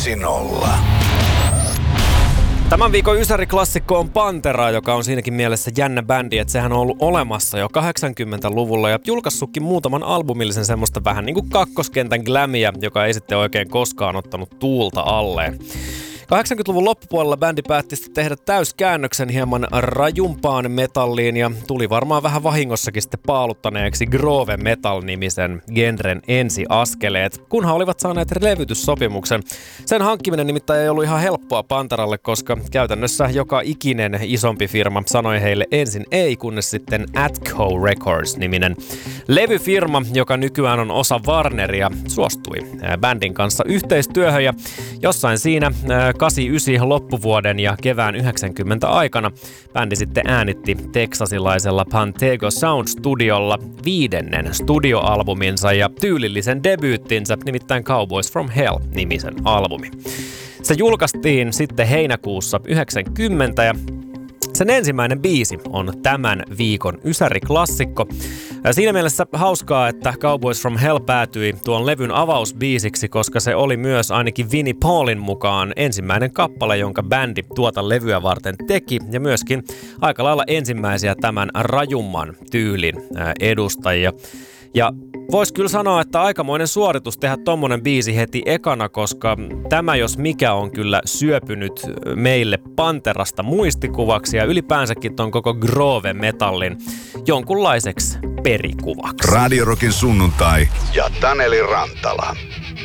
1-0. Tämän viikon ysäriklassikko on Pantera, joka on siinäkin mielessä jännä bändi, että sehän on ollut olemassa jo 80-luvulla ja julkaissutkin muutaman albumillisen semmoista vähän niin kuin kakkoskentän glamia, joka ei sitten oikein koskaan ottanut tuulta alleen. 80-luvun loppupuolella bändi päätti tehdä täyskäännöksen hieman rajumpaan metalliin ja tuli varmaan vähän vahingossakin sitten paaluttaneeksi Grove Metal-nimisen genren ensiaskeleet, kunhan olivat saaneet levytyssopimuksen. Sen hankkiminen nimittäin ei ollut ihan helppoa Panteralle, koska käytännössä joka ikinen isompi firma sanoi heille ensin ei, kunnes sitten Atco Records-niminen levyfirma, joka nykyään on osa Warneria, suostui bändin kanssa yhteistyöhön ja jossain siinä 89 loppuvuoden ja kevään 90 aikana bändi sitten äänitti teksasilaisella Pantego Sound Studiolla 5. studioalbuminsa ja tyylillisen debyyttinsä, nimittäin Cowboys from Hell-nimisen albumi. Se julkaistiin sitten heinäkuussa 90 ja sen ensimmäinen biisi on tämän viikon ysäriklassikko. Siinä mielessä hauskaa, että Cowboys from Hell päätyi tuon levyn avausbiisiksi, koska se oli myös ainakin Vinnie Paulin mukaan ensimmäinen kappale, jonka bändi tuota levyä varten teki, ja myöskin aika lailla ensimmäisiä tämän rajumman tyylin edustajia. Ja vois kyllä sanoa, että aikamoinen suoritus tehdä tommonen biisi heti ekana, koska tämä jos mikä on kyllä syöpynyt meille Panterasta muistikuvaksi ja ylipäänsäkin ton koko Grove Metallin jonkunlaiseksi perikuvaksi. Radio Rockin sunnuntai ja Taneli Rantala.